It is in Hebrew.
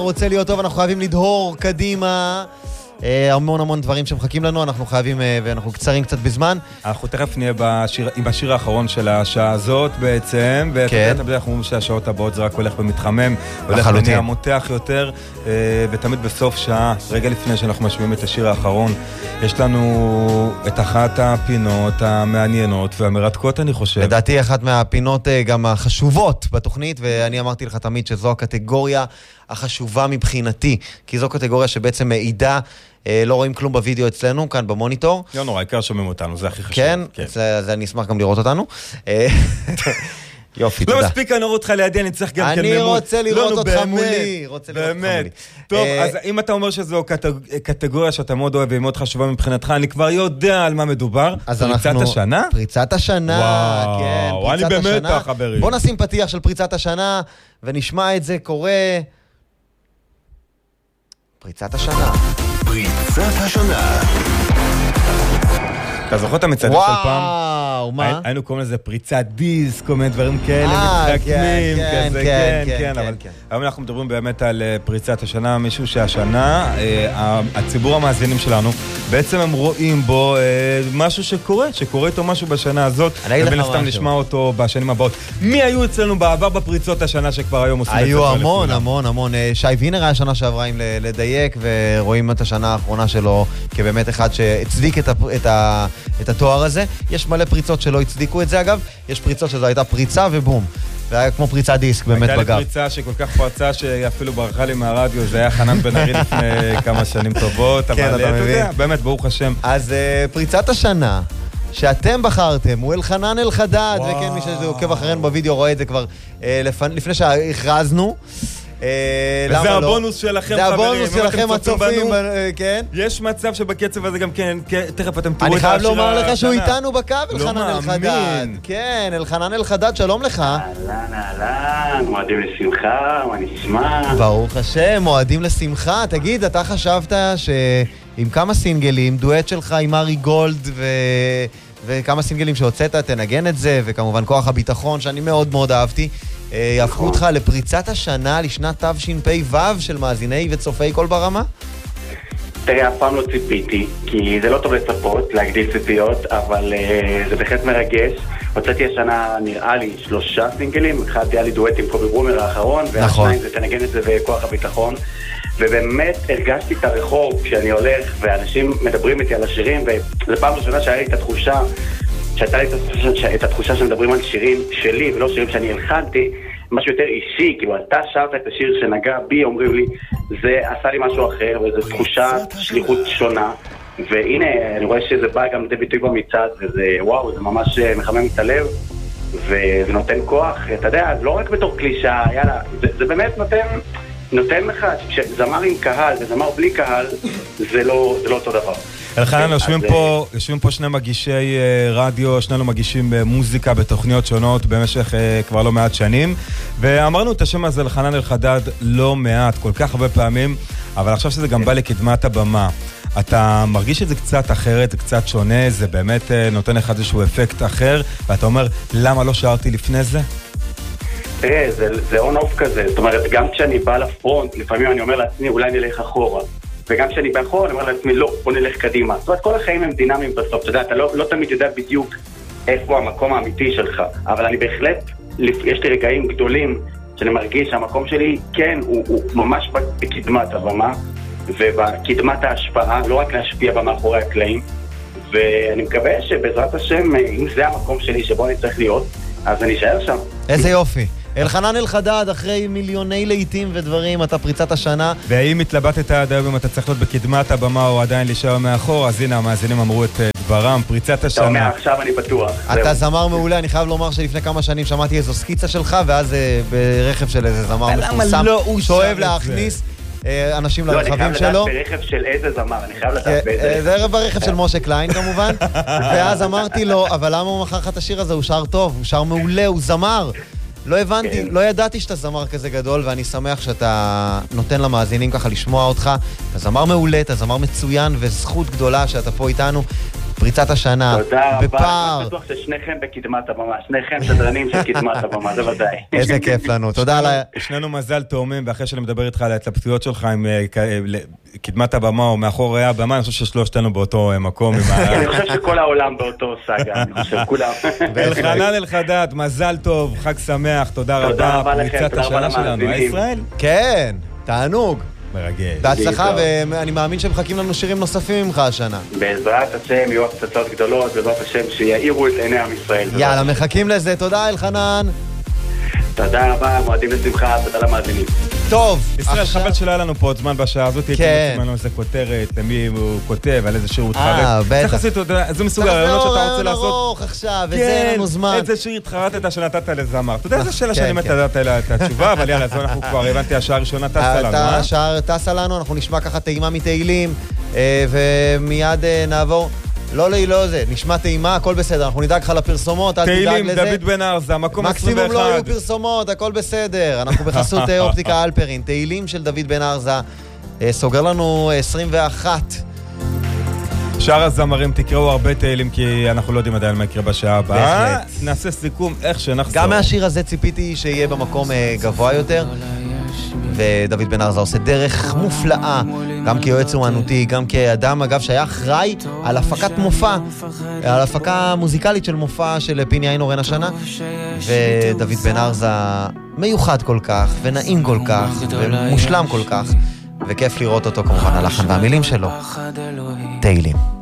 רוצה להיות טוב, אנחנו חייבים לדהור קדימה. המון דברים שמחכים לנו, אנחנו חייבים, ואנחנו קצרים קצת בזמן. אנחנו תכף נהיה עם השיר האחרון של השעה הזאת בעצם, ואתה יודע, אנחנו אומרים שהשעות הבאות זה רק הולך ומתחמם, הולך ונהיה מותח יותר, ותמיד בסוף שעה, רגע לפני שאנחנו משמיעים את השיר האחרון, יש לנו את אחת הפינות המעניינות והמרתקות, אני חושב. לדעתי, אחת מהפינות גם החשובות בתוכנית, ואני אמרתי לך תמיד שזו הקטגוריה החשובה מבחינתי, כי זו קטגוריה שבעצם מעידה, לא רואים כלום בווידאו אצלנו, כאן במוניטור. לא נורא, העיקר שומעים אותנו, זה הכי חשוב. כן, זה אני אשמח גם לראות אותנו. יופי, תודה. לא מספיק אני רואה אותך לידי, אני צריך גם כן אני רוצה לראות אותך מולי. באמת. טוב, אז אם אתה אומר שזו קטגוריה שאתה מאוד אוהב ומאוד חשובה מבחינתך, אני כבר יודע על מה מדובר. פריצת השנה? פריצת השנה, כן. וואו, אני במתח, חברים. בוא נשים פתיח של פריצת השנה, ונשמע את זה קורה. פריצת השנה. פריצת השנה. אתה זוכר את המצעדים של פעם? וואו, מה? היינו קוראים לזה פריצת דיסק, כל מיני דברים כאלה, מתחכמים, כזה, כן, אבל היום אנחנו מדברים באמת על פריצת השנה, מישהו שהשנה, הציבור המאזינים שלנו, בעצם הם רואים בו משהו שקורה איתו משהו בשנה הזאת, ובין הסתם נשמע אותו בשנים הבאות. מי היו אצלנו בעבר בפריצות השנה שכבר היום עושים את זה? היו המון. שי וינר היה שנה שעברה עם לדייק, ורואים את השנה האחרונה שלו כבאמת אחד שהצדיק את התואר הזה. יש מלא פריצות שלא הצדיקו את זה אגב, יש פריצות שזו הייתה פריצה ובום. זה היה כמו פריצת דיסק באמת בגב. הייתה לי פריצה שכל כך פרצה שאפילו ברכה לי מהרדיו, זה היה חנן בן ארי לפני כמה שנים טובות, אבל אתה יודע, באמת ברוך השם. אז פריצת השנה שאתם בחרתם הוא אלחנן אלחדד, וכן מי שעוקב אחרינו בווידאו רואה את זה כבר לפני שהכרזנו. וזה הבונוס שלכם, זה הבונוס שלכם הצופים, כן? יש מצב שבקצב הזה גם כן, תכף אתם תראו אני חייב לומר לך שהוא איתנו בקו, אלחנן אלחדד. כן, אלחנן אלחדד, שלום לך. אהלן, מועדים לשמחה, מה נשמע? ברוך השם, מועדים לשמחה. תגיד, אתה חשבת שעם כמה סינגלים, דואט שלך עם ארי גולד וכמה סינגלים שהוצאת, תנגן את זה, וכמובן כוח הביטחון, שאני מאוד מאוד אהבתי, יהפכו אותך לפריצת השנה לשנת תשפ"ו של מאזיני וצופי כל ברמה? תראה, אף פעם לא ציפיתי, כי זה לא טוב לצפות, להגדיל ציפיות, אבל זה בהחלט מרגש. הוצאתי השנה, נראה לי, 3 סינגלים, אחד היה לי דואט עם קובי ברומר האחרון, והשניים זה תנגן את זה וכוח הביטחון. ובאמת הרגשתי את הרחוב כשאני הולך, ואנשים מדברים איתי על השירים, וזו פעם ראשונה שהיה לי את התחושה, שהייתה לי את התחושה שמדברים על שירים שלי, ולא שירים שאני הלחנתי, משהו יותר אישי, כאילו אתה שרת את השיר שנגע בי, אומרים לי, זה עשה לי משהו אחר, וזו תחושה שליחות שונה, והנה, אני רואה שזה בא גם לידי ביטוי במצעד, וזה וואו, זה ממש מחמם את הלב, וזה נותן כוח, אתה יודע, לא רק בתור קלישה, יאללה, זה באמת נותן לך, כשזמר עם קהל וזמר בלי קהל, זה לא אותו דבר. אלחנן, יושבים פה שני מגישי רדיו, שנינו מגישים מוזיקה בתוכניות שונות במשך כבר לא מעט שנים, ואמרנו את השם הזה אלחנן אלחדד לא מעט, כל כך הרבה פעמים, אבל עכשיו שזה גם בא לקדמת הבמה. אתה מרגיש את זה קצת אחרת, זה קצת שונה, זה באמת נותן לך איזשהו אפקט אחר, ואתה אומר, למה לא שרתי לפני זה? תראה, זה און-אוף כזה, זאת אומרת, גם כשאני בא לפרונט, לפעמים אני אומר לעצמי, אולי נלך אחורה. וגם כשאני באחורה, אני אומר לעצמי, לא, בוא נלך קדימה. זאת אומרת, כל החיים הם דינמיים בסוף, אתה יודע, אתה לא תמיד יודע בדיוק איפה המקום האמיתי שלך, אבל אני בהחלט, יש לי רגעים גדולים שאני מרגיש שהמקום שלי, כן, הוא ממש בקדמת הבמה, ובקדמת ההשפעה, לא רק להשפיע במאחורי הקלעים, ואני מקווה שבעזרת השם, אם זה המקום שלי שבו אני צריך להיות, אז אני אשאר שם. איזה יופי. אלחנן אלחדד, אחרי מיליוני לעיתים ודברים, אתה פריצת השנה. ואם התלבטת עד היום, אם אתה צריך להיות בקדמת הבמה או עדיין להישאר מאחור, אז הנה, המאזינים אמרו את דברם, פריצת השנה. אתה אומר, עכשיו אני בטוח. אתה זמר מעולה, אני חייב לומר שלפני כמה שנים שמעתי איזו סקיצה שלך, ואז ברכב של איזה זמר מפורסם, שאוהב להכניס אנשים לרכבים שלו. לא, אני חייב לדעת ברכב של איזה זמר, אני חייב לדעת באיזה. זה ברכב של משה קליין כמובן, ואז אמרתי לו, אבל למה הוא מכר לך את השיר הזה? הוא שר טוב, הוא שר מעולה, הוא זמר. לא הבנתי, לא ידעתי שאתה זמר כזה גדול, ואני שמח שאתה נותן למאזינים ככה לשמוע אותך. אתה זמר מעולה, אתה זמר מצוין, וזכות גדולה שאתה פה איתנו. פריצת השנה, תודה רבה. בפער. אני בטוח ששניכם בקדמת הבמה, שניכם שדרנים של קדמת הבמה, זה ודאי. איזה כיף לנו, תודה על ה... שנינו מזל תאומים, ואחרי שאני מדבר איתך על ההתלבטויות שלך עם קדמת הבמה או מאחורי הבמה, אני חושב ששלושתנו באותו מקום. אני חושב שכל העולם באותו סאגה, אני חושב, כולם. אלחנן אלחדד, מזל טוב, חג שמח, תודה רבה. תודה רבה לכם, פריצת תודה רבה השנה שלנו, למאזינים. ישראל? כן, תענוג. מרגש. בהצלחה, ואני מאמין שמחכים לנו שירים נוספים ממך השנה. בעזרת השם יהיו הפצצות גדולות, בעזרת השם שיעירו את עיני עם ישראל. יאללה, מחכים לזה. תודה, אלחנן. תודה רבה, מועדים לשמחה, תודה למאזינים. טוב, ישראל, חבל שלא היה לנו פה עוד זמן בשעה הזאת, הייתי כן. מוצאים לנו איזה כותרת, למי הוא כותב, על איזה שיר הוא התחרט. בטח. צריך לעשות, זה מסוג הרעיונות שאתה רוצה לעשות. ארוך עכשיו, וזה אין לנו זמן. איזה שיר התחרטת שנתת לזמר. אתה יודע איזה שאלה שאני באמת כן. ידעת אליה את התשובה, אבל יאללה, זו אנחנו כבר הבנתי, השעה הראשונה טסה לנו, השעה טסה לנו, אנחנו נשמע ככה טעימה מתהילים, ומיד נעבור. לא זה, נשמע טעימה, הכל בסדר, אנחנו נדאג לך לפרסומות, אל תדאג תהילים, לזה. דוד בן ארזה, מקום 21. מקסימום לא יהיו פרסומות, הכל בסדר. אנחנו בחסות אופטיקה אלפרין, תהילים של דוד בן ארזה, סוגר לנו 21. שאר הזמרים, תקראו הרבה תהילים, כי אנחנו לא יודעים עדיין מה יקרה בשעה הבאה. בהחלט. נעשה סיכום איך שנחזור. גם מהשיר הזה ציפיתי שיהיה במקום גבוה יותר, ודוד בן ארזה עושה דרך מופלאה, גם כיועץ אומנותי, גם כאדם, אגב, שהיה אחראי על הפקת מופע, על הפקה מוזיקלית של מופע של פיני איינורן השנה, ודוד בן ארזה מיוחד כל כך, ונעים כל כך, ומושלם כל כך, וכיף לראות אותו כמובן, הלחן והמילים שלו. תהילים.